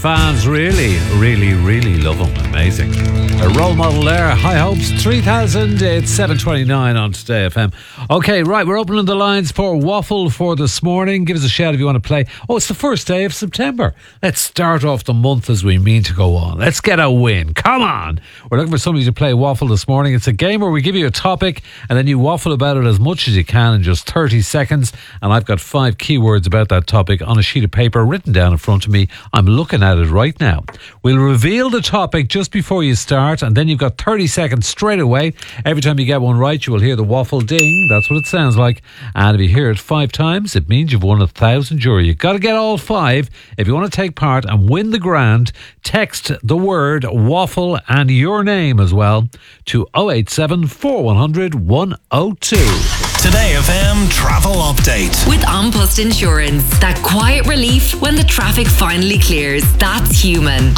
Fans really love him. Amazing. A role model there. High hopes. 3,000. It's 7:29 on Today FM. Okay, right. We're opening the lines for Waffle for this morning. Give us a shout if you want to play. Oh, it's the first day of September. Let's start off the month as we mean to go on. Let's get a win. Come on. We're looking for somebody to play Waffle this morning. It's a game where we give you a topic and then you waffle about it as much as you can in just 30 seconds. And I've got 5 keywords about that topic on a sheet of paper written down in front of me. I'm looking at it right now. We'll reveal the topic just before you start, and then you've got 30 seconds straight away. Every time you get one right, you will hear the waffle ding. That's what it sounds like. And if you hear it 5 times, it means you've won €1,000. You've got to get all 5 if you want to take part and win the grand. Text the word waffle and your name as well to 087 4100 102. Today FM travel update with An Post Insurance. That quiet relief when the traffic finally clears. That's human.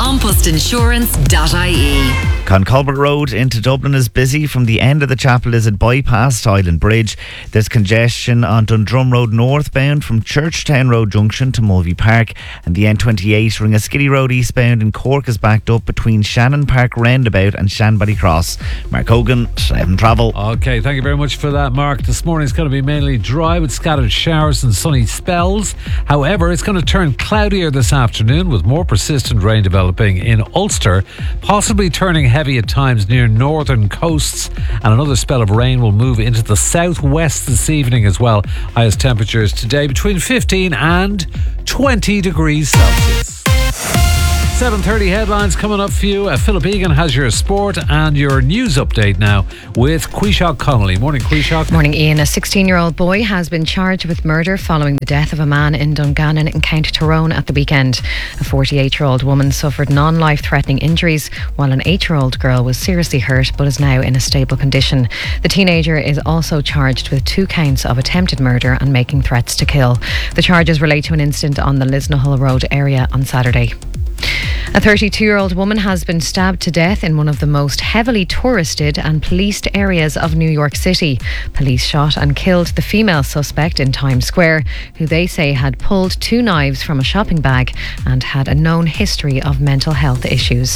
AnPostInsurance.ie. Conculbert Road into Dublin is busy from the end of the Chapel Lizard bypass to Island Bridge. There's congestion on Dundrum Road northbound from Churchtown Road Junction to Mulvey Park, and the N28 Ringaskiddy Road eastbound in Cork is backed up between Shannon Park Roundabout and Shanbody Cross. Mark Hogan, 7 Travel. Okay, thank you very much for that, Mark. This morning it's going to be mainly dry with scattered showers and sunny spells. However, it's going to turn cloudier this afternoon with more persistent rain developing in Ulster, possibly turning heavy at times near northern coasts, and another spell of rain will move into the southwest this evening as well. Highest temperatures today between 15 and 20 degrees Celsius. 7:30 headlines coming up for you. Philip Egan has your sport and your news update now with Quishak Connolly. Morning, Quishak. Morning, Ian. A 16-year-old boy has been charged with murder following the death of a man in Dungannon in County Tyrone at the weekend. A 48-year-old woman suffered non-life-threatening injuries, while an 8-year-old girl was seriously hurt but is now in a stable condition. The teenager is also charged with 2 counts of attempted murder and making threats to kill. The charges relate to an incident on the Lisnahull Road area on Saturday. A 32-year-old woman has been stabbed to death in one of the most heavily touristed and policed areas of New York City. Police shot and killed the female suspect in Times Square, who they say had pulled 2 knives from a shopping bag and had a known history of mental health issues.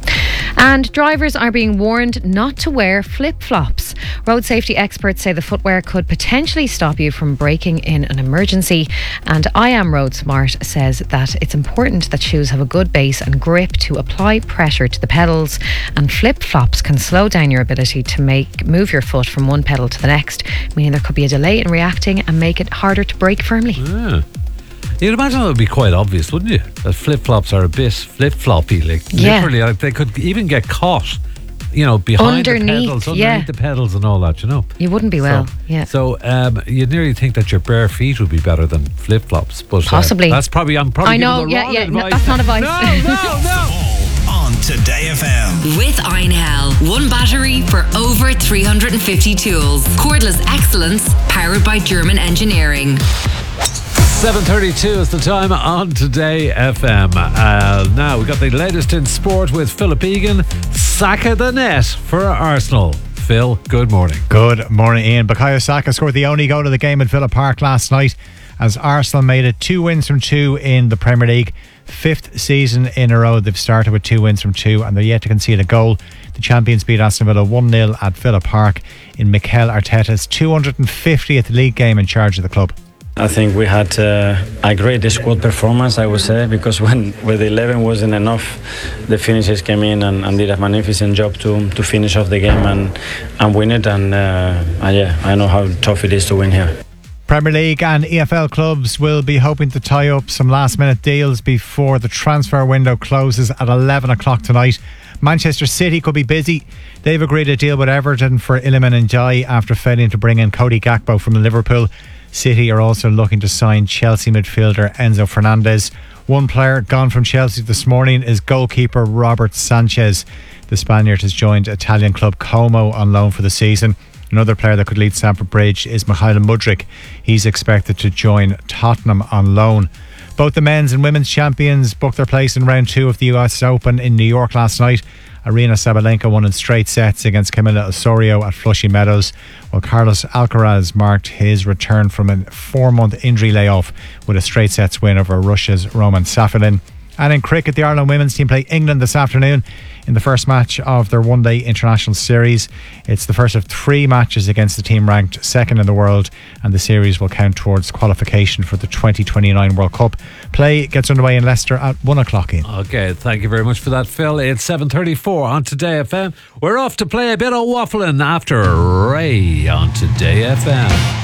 And drivers are being warned not to wear flip-flops. Road safety experts say the footwear could potentially stop you from braking in an emergency. And I Am Road Smart says that it's important that shoes have a good base and grip to apply pressure to the pedals. And flip-flops can slow down your ability to move your foot from one pedal to the next, meaning there could be a delay in reacting and make it harder to brake firmly. Yeah. You'd imagine that would be quite obvious, wouldn't you? That flip-flops are a bit flip-floppy. Literally, like they could even get caught, behind the pedals, underneath the pedals and all that, You wouldn't be well, So you'd nearly think that your bare feet would be better than flip-flops. But possibly. That's probably, I'm probably giving the wrong advice. No, that's not advice. No. on Today FM. With Einhell. One battery for over 350 tools. Cordless excellence powered by German engineering. 7:32 is the time on Today FM. Now we've got the latest in sport with Philip Egan. Sack of the net for Arsenal. Phil, good morning. Good morning, Ian. Bukayo Saka scored the only goal of the game at Villa Park last night as Arsenal made it 2 wins from 2 in the Premier League. 5th season in a row they've started with 2 wins from 2 and they're yet to concede a goal. The champions beat Aston Villa 1-0 at Villa Park in Mikel Arteta's 250th league game in charge of the club. I think we had a great squad performance, I would say, because when the 11 wasn't enough, the finishers came in and did a magnificent job to finish off the game and win it. And I know how tough it is to win here. Premier League and EFL clubs will be hoping to tie up some last-minute deals before the transfer window closes at 11 o'clock tonight. Manchester City could be busy. They've agreed a deal with Everton for Iliman Ndiaye after failing to bring in Cody Gakpo from Liverpool. City are also looking to sign Chelsea midfielder Enzo Fernandez. One player gone from Chelsea this morning is goalkeeper Robert Sanchez. The Spaniard has joined Italian club Como on loan for the season. Another player that could lead Stamford Bridge is Mikhail Mudryk. He's expected to join Tottenham on loan. Both the men's and women's champions booked their place in round 2 of the US Open in New York last night. Aryna Sabalenka won in straight sets against Camila Osorio at Flushing Meadows, while Carlos Alcaraz marked his return from a 4-month injury layoff with a straight sets win over Russia's Roman Safin. And in cricket, the Ireland women's team play England this afternoon in the first match of their one-day international series. It's the first of 3 matches against the team ranked second in the world, and the series will count towards qualification for the 2029 World Cup. Play gets underway in Leicester at 1 o'clock in. Okay, thank you very much for that, Phil. It's 7:34 on Today FM. We're off to play a bit of waffling after Ray on Today FM.